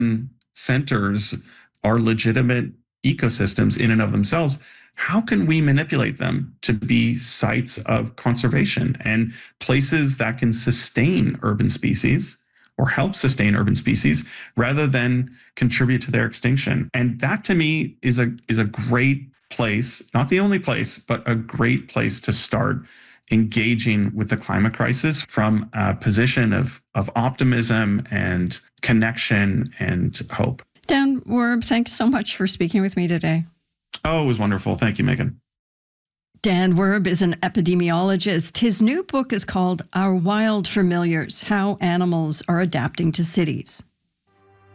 centers are legitimate ecosystems in and of themselves. How can we manipulate them to be sites of conservation and places that can sustain urban species or help sustain urban species rather than contribute to their extinction? And that to me is a great place, not the only place, but a great place to start engaging with the climate crisis from a position of optimism and connection and hope. Dan Werb, thanks so much for speaking with me today. Oh, it was wonderful. Thank you, Megan. Dan Werb is an epidemiologist. His new book is called Our Wild Familiars: How Animals Are Adapting to Cities.